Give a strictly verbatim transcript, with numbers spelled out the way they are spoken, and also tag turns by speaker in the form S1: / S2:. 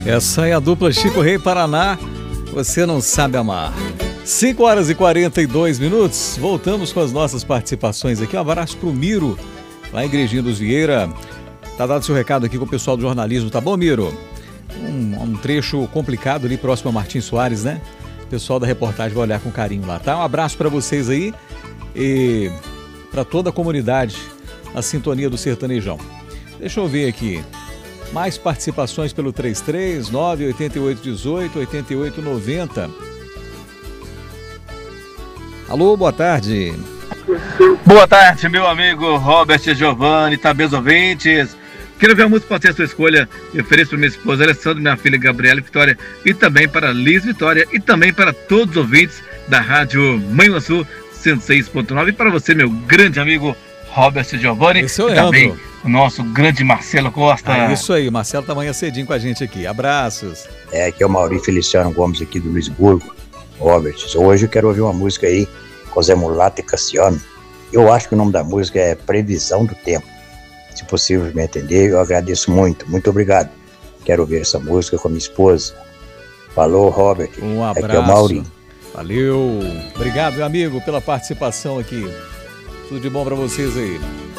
S1: Essa é a dupla Chico Rei Paraná, Você Não Sabe Amar. cinco horas e quarenta e dois minutos, voltamos com as nossas participações aqui. Um abraço pro Miro, lá em Igrejinha dos Vieira. Tá dado seu recado aqui com o pessoal do jornalismo, tá bom, Miro? Um, um trecho complicado ali próximo a Martim Soares, né? O pessoal da reportagem vai olhar com carinho lá, tá? Um abraço para vocês aí e para toda a comunidade na sintonia do Sertanejão. Deixa eu ver aqui. Mais participações pelo três três nove oito oito um oito oito oito nove zero. Alô, boa tarde.
S2: Boa tarde, meu amigo Robert Giovanni, também ouvintes. Quero ver a música para ser a sua escolha. Eu ofereço para minha esposa Alessandra, minha filha Gabriela Vitória, e também para Liz Vitória, e também para todos os ouvintes da Rádio Manhã Sul cento e seis ponto nove, e para você, meu grande amigo Robert Giovanni,
S1: Esse é o
S2: e também
S1: Leandro.
S2: o nosso grande Marcelo Costa.
S1: Ah, isso aí, Marcelo tá amanhã cedinho com a gente aqui. Abraços.
S3: É, aqui é o Maurício Feliciano Gomes aqui do Luisburgo. Robert, hoje eu quero ouvir uma música aí com Zé Mulato e Cassiano. Eu acho que o nome da música é Previsão do Tempo. Se possível me atender, eu agradeço muito. Muito obrigado. Quero ouvir essa música com a minha esposa. Falou, Robert.
S1: Um abraço.
S3: Aqui é o Maurício.
S1: Valeu. Obrigado, meu amigo, pela participação aqui. Tudo de bom para vocês aí.